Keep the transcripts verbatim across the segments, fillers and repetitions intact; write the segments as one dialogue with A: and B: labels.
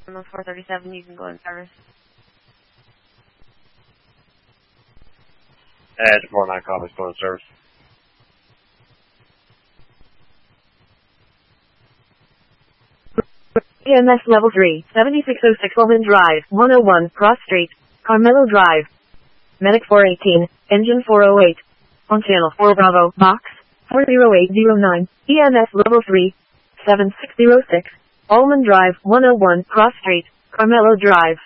A: On the four thirty-seven, you can go in service.
B: Edge four nine copies, go in service.
C: E M S Level three, seventy-six oh six Ullman Drive, one oh one, Cross Street, Carmelo Drive. Medic four eighteen, Engine four oh eight. On Channel four Bravo, Box four oh eight oh nine, E M S Level three, seven six oh six, Ullman Drive, one oh one, Cross Street, Carmelo Drive.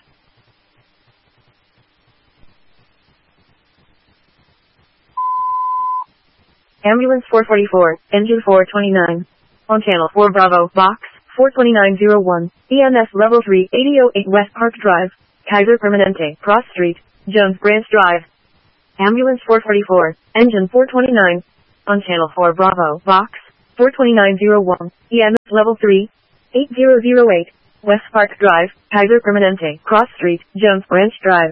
C: Ambulance four forty-four, Engine four twenty-nine. On Channel four Bravo, Box four two nine oh one, E M S Level three, eighty oh eight West Park Drive, Kaiser Permanente, Cross Street, Jones Branch Drive. Ambulance four forty-four, Engine four twenty-nine. On Channel four Bravo, Box four two nine oh one, E M S Level three, eight oh oh eight, West Park Drive, Kaiser Permanente, Cross Street, Jones Branch Drive.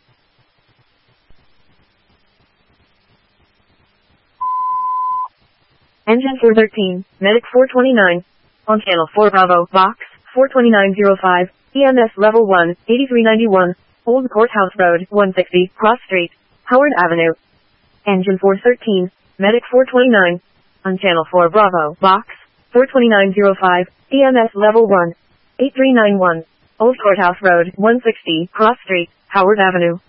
C: Engine four thirteen, Medic four twenty-nine. On Channel four Bravo, Box four two nine oh five, E M S Level one, eighty-three ninety-one, Old Courthouse Road, one sixty, Cross Street, Howard Avenue. Engine four thirteen, Medic four twenty-nine. On Channel four Bravo, Box four two nine oh five, E M S Level one, eighty-three ninety-one, Old Courthouse Road, one sixty, Cross Street, Howard Avenue.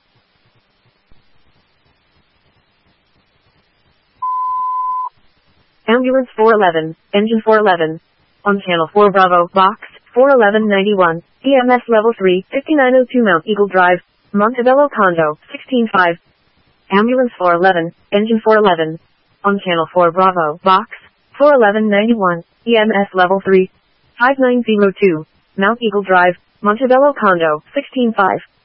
C: Ambulance four eleven, Engine four eleven. On Channel four Bravo, Box four eleven ninety-one, E M S Level three, fifty-nine oh two Mount Eagle Drive, Montebello Condo, sixteen five. Ambulance four eleven, Engine four eleven. On Channel four Bravo, Box four eleven ninety-one, E M S Level three, five nine oh two, Mount Eagle Drive, Montebello Condo, sixteen five.